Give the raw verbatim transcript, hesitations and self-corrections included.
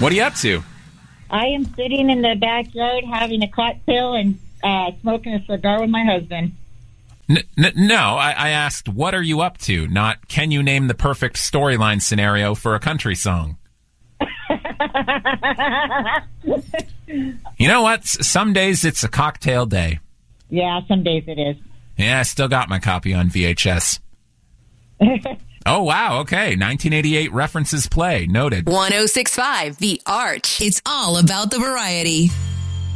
What are you up to? I am sitting in the backyard having a cocktail and uh, smoking a cigar with my husband. N- n- no, I-, I asked, what are you up to? Not, can you name the perfect storyline scenario for a country song? You know what? S- some days it's a cocktail day. Yeah, some days it is. Yeah, I still got my copy on V H S. Oh, wow. Okay. nineteen eighty-eight references play. Noted. one oh six point five The Arch. It's all about the variety.